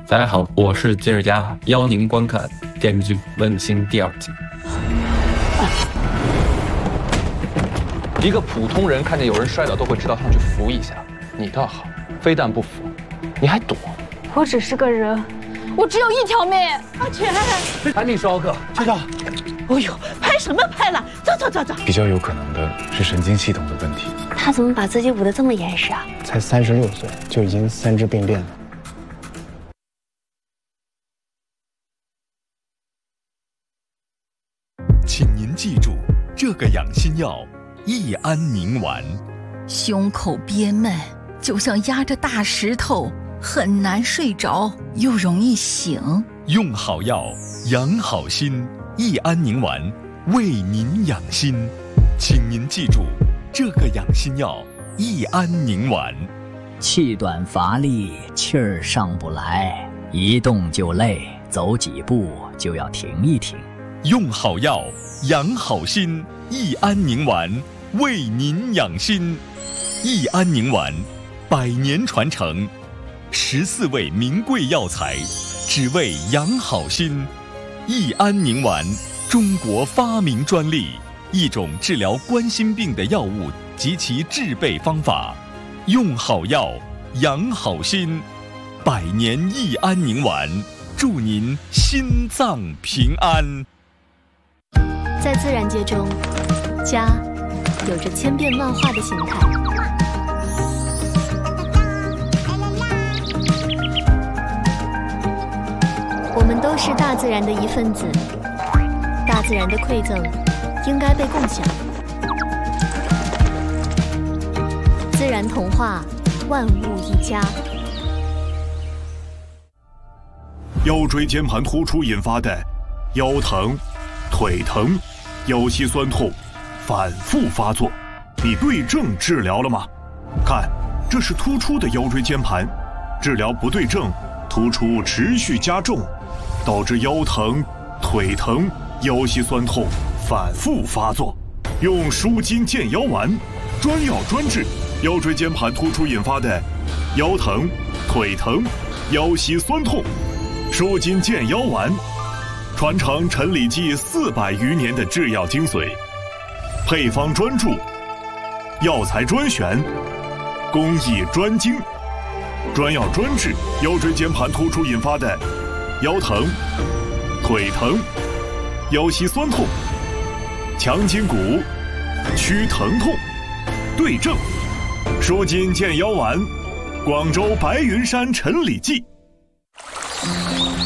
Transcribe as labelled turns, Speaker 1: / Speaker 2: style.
Speaker 1: 大家好，我是金日佳，邀您观看电视剧《问心》第2季。
Speaker 2: 一个普通人看见有人摔倒都会知道上去扶一下，你倒好，非但不扶，你还躲。
Speaker 3: 我只是个人，我只有一条命。阿全，
Speaker 2: 赶紧烧个，
Speaker 4: 知道。
Speaker 5: 哦呦，拍什么拍了？走走走走。
Speaker 4: 比较有可能的是神经系统的问题。
Speaker 3: 他怎么把自己捂得这么严实啊？
Speaker 6: 才36岁就已经3支病变了。
Speaker 7: 请您记住，这个养心药益安宁丸。
Speaker 8: 胸口憋闷，就像压着大石头，很难睡着，又容易醒。
Speaker 7: 用好药，养好心。益安宁丸为您养心，请您记住，这个养心药益安宁丸。
Speaker 9: 气短乏力，气儿上不来，一动就累，走几步就要停一停。
Speaker 7: 用好药，养好心。益安宁丸为您养心。益安宁丸100年传承，14味名贵药材，只为养好心。益安宁丸，中国发明专利，一种治疗冠心病的药物及其制备方法。用好药，养好心。100年益安宁丸，祝您心脏平安。
Speaker 10: 在自然界中，家有着千变万化的形态。我们都是大自然的一份子，大自然的馈赠应该被共享。自然童话，万物一家。
Speaker 11: 腰椎间盘突出引发的腰疼、腿疼、腰膝酸痛反复发作，你对症治疗了吗？看，这是突出的腰椎间盘，治疗不对症，突出持续加重，导致腰疼、腿疼、腰膝酸痛反复发作。用舒筋健腰丸，专药专治腰椎间盘突出引发的腰疼、腿疼、腰膝酸痛。舒筋健腰丸，传承陈李济400余年的制药精髓，配方专注，药材专选，工艺专精，专药专治腰椎间盘突出引发的腰疼、腿疼、腰膝酸痛，强筋骨，祛疼痛，对症。舒筋健腰丸，广州白云山陈李济。